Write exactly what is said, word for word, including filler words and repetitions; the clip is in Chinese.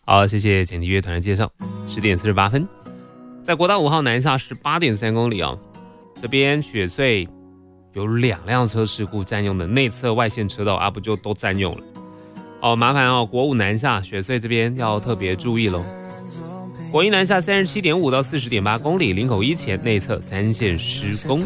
好，谢谢简迪乐团的介绍。十点四十八分，在国道五号南下十八点三公里哦，这边雪隧有两辆车事故占用的内侧外线车道啊，不就都占用了哦，麻烦哦，国五南下雪隧这边要特别注意咯。国一南下三十七点五到四十点八公里，林口一前内侧三线施工。